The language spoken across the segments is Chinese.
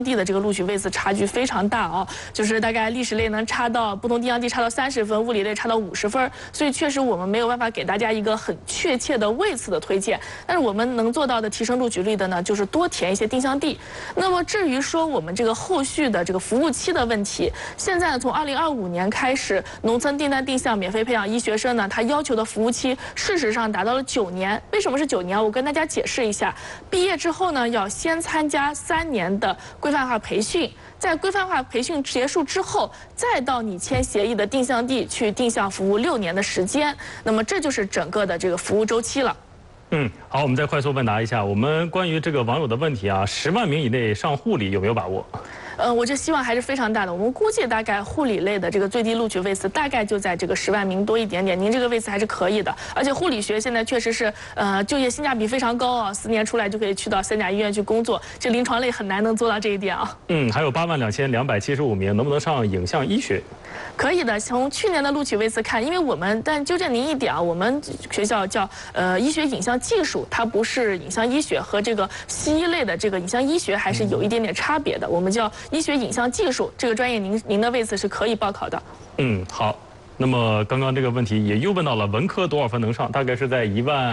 地的这个录取位次差距非常大啊，就是大概历史类能差到不同定向地差到30分，物理类差到50分，所以确实我们没有办法给大家一个很确切的位次的推荐。但是我们能做到的提升录取率的呢，就是多填一些定向地。那么至于说我们这个后续的这个服务期的问题，现在呢从2025年开始，农村订单定向免费培养医学生呢，它要求的服务期事实上达到了9年。为什么是9年？我跟大家解释一下，毕业之后呢，要先参加3年的规范化培训，在规范化培训结束之后，再到你签协议的定向地去定向服务6年的时间。那么这就是整个的这个服务周期了。 好，我们再快速问答一下，我们关于这个网友的问题啊，10万名以内上护理有没有把握？ 我这希望还是非常大的。我们估计大概护理类的这个最低录取位次大概就在这个10万名多一点点。您这个位次还是可以的，而且护理学现在确实是就业性价比非常高啊，4年出来就可以去到3甲医院去工作，这临床类很难能做到这一点啊。 还有82275名，能不能上影像医学？ 可以的，从去年的录取位次看，因为我们但纠正您一点啊，我们学校叫医学影像技术，它不是影像医学，和这个西医类的这个影像医学还是有一点点差别的。我们叫医学影像技术这个专业，您的位次是可以报考的。 好。那么刚刚这个问题也又问到了文科多少分能上，大概是在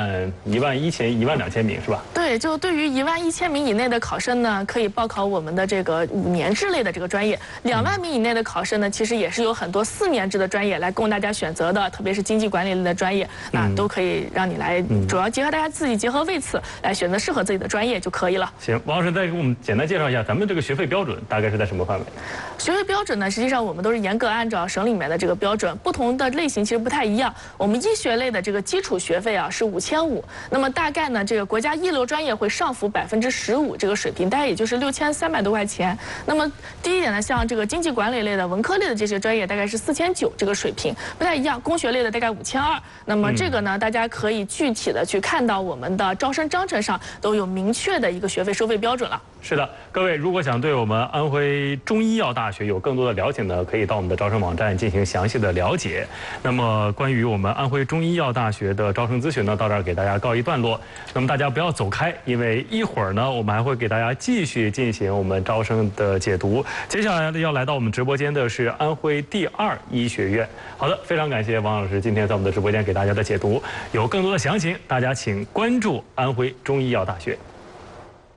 11000、12000名是吧？ 对，就对于11000名以内的考生呢，可以报考我们的这个5年制类的这个专业。2万名以内的考生呢，其实也是有很多4年制的专业来供大家选择的，特别是经济管理类的专业，那都可以让你来，主要结合大家自己结合位次来选择适合自己的专业就可以了。 行，王老师再给我们简单介绍一下咱们这个学费标准大概是在什么范围？ 学费标准呢，实际上我们都是严格按照省里面的这个标准，不同的类型其实不太一样。我们医学类的这个基础学费啊是5500，那么大概呢这个国家一流专业会上浮15%这个水平，大概也就是6300多块钱。那么第一点呢，像这个经济管理类的、文科类的这些专业大概是4900这个水平，不太一样。工学类的大概5200，那么这个呢大家可以具体的去看到我们的招生章程上都有明确的一个学费收费标准了。 是的，各位如果想对我们安徽中医药大学有更多的了解呢，可以到我们的招生网站进行详细的了解。那么关于我们安徽中医药大学的招生咨询呢，到这儿给大家告一段落。那么大家不要走开，因为一会儿呢，我们还会给大家继续进行我们招生的解读。接下来要来到我们直播间的是安徽第2医学院。好的，非常感谢王老师今天在我们的直播间给大家的解读。有更多的详情，大家请关注安徽中医药大学。